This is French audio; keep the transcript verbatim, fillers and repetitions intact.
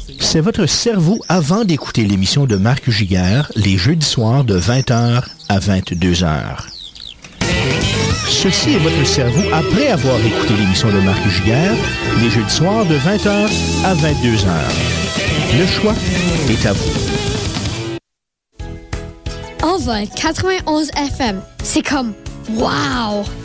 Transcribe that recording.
C'est votre cerveau avant d'écouter l'émission de Marc Giguère, les jeudis soirs de vingt heures à vingt-deux heures. Ceci est votre cerveau après avoir écouté l'émission de Marc Giguère, les jeudis soirs de vingt heures à vingt-deux heures. Le choix est à vous. Envol quatre-vingt-onze F M, c'est comme wow!